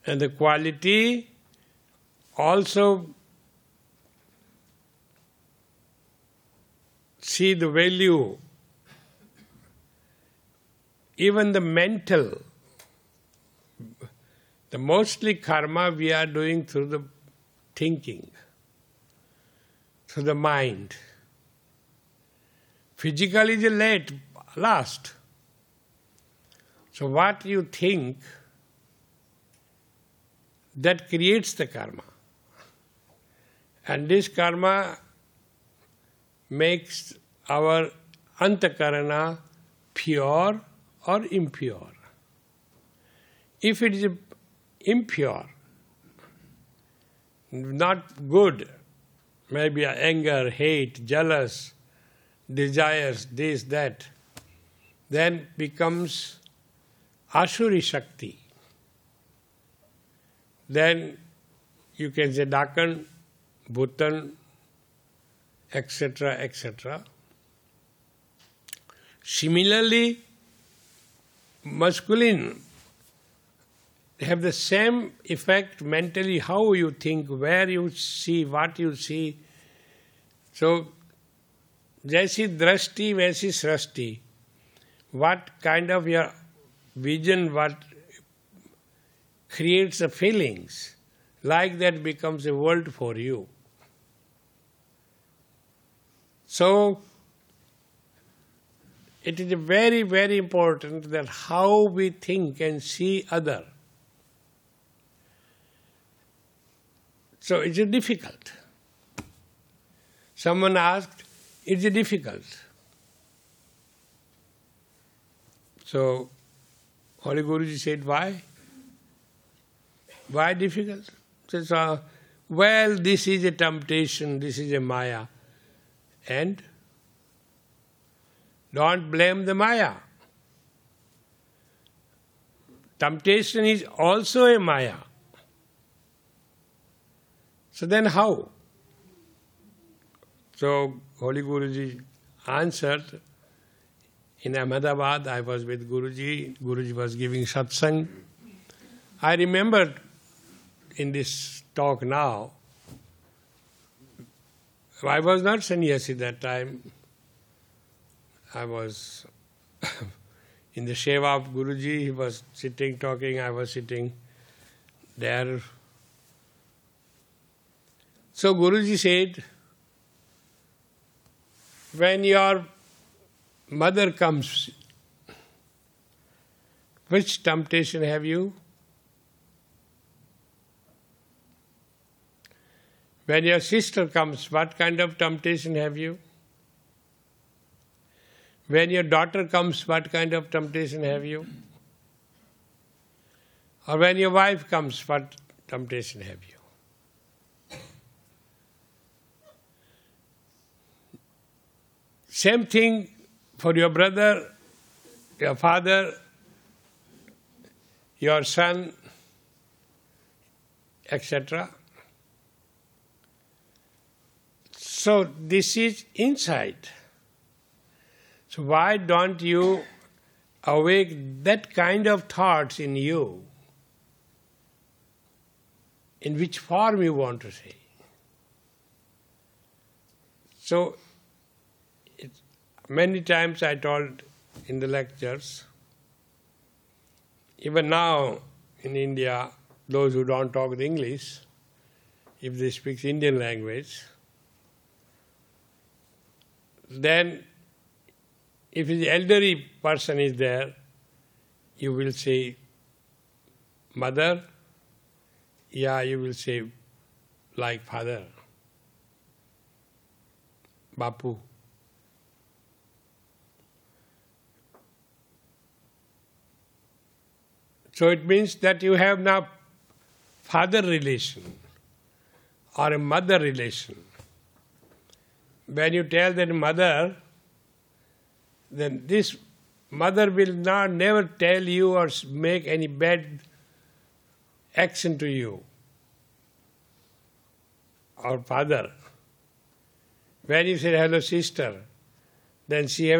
And the quality also see the value, even the mental. The mostly karma we are doing through the thinking, through the mind. Physical is last. So what you think, that creates the karma. And this karma makes our antakarana pure or impure. If it is impure, not good, maybe anger, hate, jealous, desires, this, that, then becomes Asuri Shakti. Then you can say Dakan, Bhutan, etc., etc. Similarly, masculine have the same effect mentally, how you think, where you see, what you see. So, jaisi drashti, vaisi srashti. What kind of your vision, what creates the feelings, like that becomes a world for you. So, it is very, very important that how we think and see other. So it is difficult. Someone asked, is it difficult? So Holy Guruji said, why? Why difficult? He says, well, this is a temptation, this is a maya. And don't blame the maya. Temptation is also a maya. So then how? So Holy Guruji answered, in Ahmedabad I was with Guruji, Guruji was giving satsang. I remembered in this talk now, I was not sannyasi that time. I was in the seva of Guruji, he was sitting talking, I was sitting there. So Guruji said, when your mother comes, which temptation have you? When your sister comes, what kind of temptation have you? When your daughter comes, what kind of temptation have you? Or when your wife comes, what temptation have you? Same thing for your brother, your father, your son, etc. So this is inside. So why don't you awake that kind of thoughts in you? In which form you want to say? So many times I told in the lectures, even now in India, those who don't talk English, if they speak Indian language, then if an elderly person is there, you will say mother, yeah, you will say like father, Bapu. So it means that you have now father relation or a mother relation. When you tell that mother, then this mother will never tell you or make any bad action to you. Or father. When you say hello sister, then she